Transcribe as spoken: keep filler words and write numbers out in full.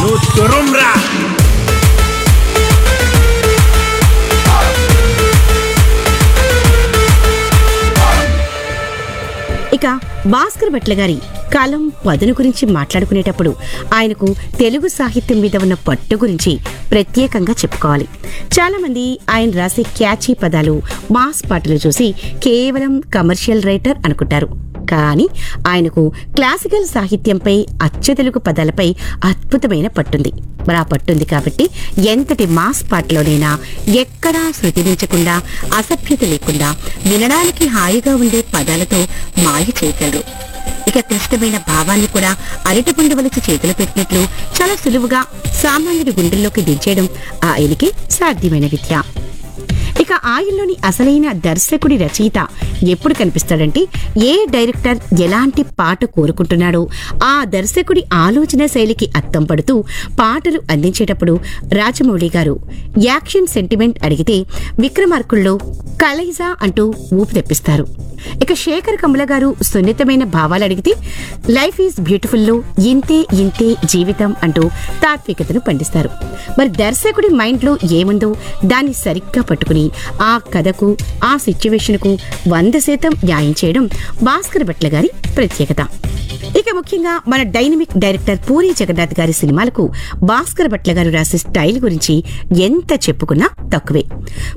నువ్వు తురుంరా. ఇక భాస్కర్ భట్ల గారి కలం పదును గురించి మాట్లాడుకునేటప్పుడు ఆయనకు తెలుగు సాహిత్యం మీద ఉన్న పట్టు గురించి ప్రత్యేకంగా చెప్పుకోవాలి. చాలా మంది ఆయన రాసే క్యాచీ పదాలు, మాస్ పాటలు చూసి కేవలం కమర్షియల్ రైటర్ అనుకుంటారు. కానీ ఆయనకు క్లాసికల్ సాహిత్యంపై, అచ్చ తెలుగు పదాలపై అద్భుతమైన పట్టుంది. మరి ఆ పట్టుంది కాబట్టి ఎంతటి మాస్ పాటలోనైనా ఎక్కడా శృతి మించకుండా, అసభ్యత లేకుండా, వినడానికి హాయిగా ఉండే పదాలతో మాయ చేయగలరు. ఇక క్లిష్టమైన భావాన్ని కూడా అరటిపండు వలచి చేతులు పెట్టినట్లు చాలా సులువుగా సామాన్యుడి గుండెల్లోకి దించేయడం ఆయనకి సాధ్యమైన విద్య. ఇక ఆయనలోని అసలైన దర్శకుడి రచయిత ఎప్పుడు కనిపిస్తాడంటే, ఏ డైరెక్టర్ ఎలాంటి పాట కోరుకుంటున్నాడో ఆ దర్శకుడి ఆలోచన శైలికి అద్దం పడుతూ పాటలు అందించేటప్పుడు రాజమౌళి గారు యాక్షన్ సెంటిమెంట్ అడిగితే విక్రమార్కుల్లో కలైజా అంటూ ఊపు తెప్పిస్తారు. ఇక శేఖర్ కమల గారు సున్నితమైన భావాలు అడిగితే లైఫ్ ఈజ్ బ్యూటిఫుల్ లో ఇంతే ఇంతే జీవితం అంటూ తాత్వికతను పండిస్తారు. మరి దర్శకుడి మైండ్ లో ఏముందో దాన్ని సరిగ్గా పట్టుకుని ఆ కథకు, ఆ సిచ్యువేషన్ కు వంద శాతం న్యాయం చేయడం భాస్కర్ భట్ల గారి ప్రత్యేకత. ఇక ముఖ్యంగా మన డైనమిక్ డైరెక్టర్ పూరి జగన్నాథ్ గారి సినిమాలకు భాస్కర్ భట్ల గారు రాసే స్టైల్ గురించి ఎంత చెప్పుకున్నా తక్కువే.